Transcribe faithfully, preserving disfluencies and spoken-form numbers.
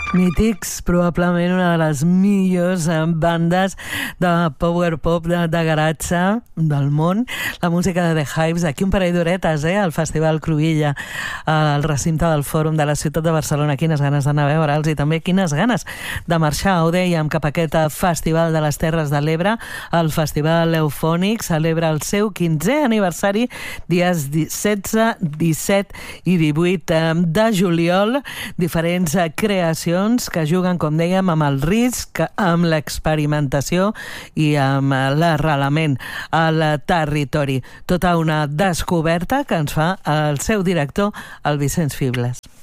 Mítics, probablement una de les millors bandes de power pop de, de garatge del món. La música de The Hives, aquí un parell d'horetes, eh, al Festival Cruïlla, al recinte del Fòrum de la ciutat de Barcelona. Quines ganes d'anar a veure'ls i també quines ganes de marxar, ho dèiem, cap a aquest Festival de les Terres de l'Ebre. El Festival Eufònic celebra el seu quinzè aniversari dies setze, disset i divuit de juliol. Diferents creacions que juguen, com dèiem, amb el risc, amb l'experimentació i amb l'arrelament al territori. Tota una descoberta que ens fa el seu director, el Vicenç Fibles.